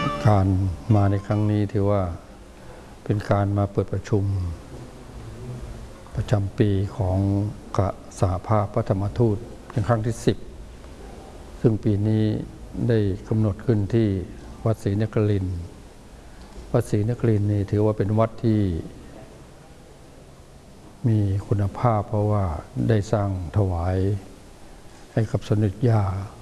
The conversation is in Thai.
การมาในครั้งนี้ถือว่าเป็นการมาเปิดประชุมประจำปีของสหภาพพระธรรมทูตเป็นครั้งที่10ซึ่งปีนี้ได้กำหนดขึ้นที่วัดศรีนครินทร์วัดศรีนครินทร์นี่ถือว่าเป็นวัดที่มีคุณภาพเพราะว่าได้สร้างถวายให้กับสมเด็จย่า